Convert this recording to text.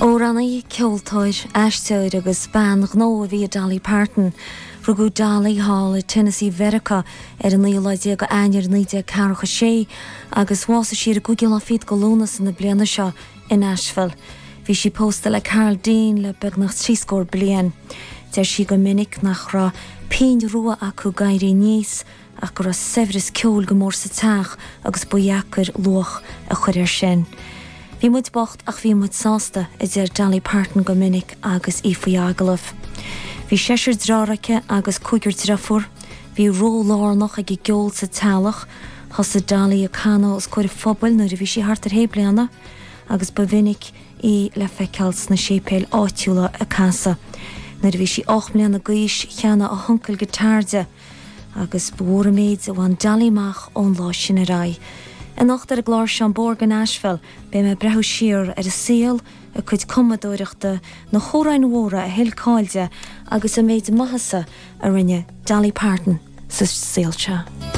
Ó rannaí ceoltóir eisteir agus ban gnó a bhí Dolly Parton rugú Dolly Hall i Tennessee Verica an 19 go air 1946 agus bhása siar a gúgil a fiad go lúnas na bliana seo in Nashville. Bhí si pósta le Carl Dean le beg nach 3 scór blian. Deir si go minic nach ra pein rua acu gairí níos ach go ra severis ceol go mór sa teach agus buiachar luach a chuir sin. Bhí muid bocht ach bhí muid sásta is Dolly Parton go minic agus ifaíagalah. Bhí séir dráracha agus cúgur drafur, bhí ró lárnach ag geol sa talach, has a Dolly a cana os cuir fphobal nuair a bhí si hart ar hébliana, agus ba vinnic í le feiceals na sépéil áitiúla a casa. Nuair a bhí si 8 mbliana gaois cheanna a huncail gitarde, agus bhóra méid a bhain Dollyach ón lá sin a rai. En nacht ar a glár sean borg in Nashville, be me brehu siar ar a síl a chuid comadóireachta na chórain mhóra a hilcáilde agus a méid mahasa a rinne Dolly Parton sa sílte.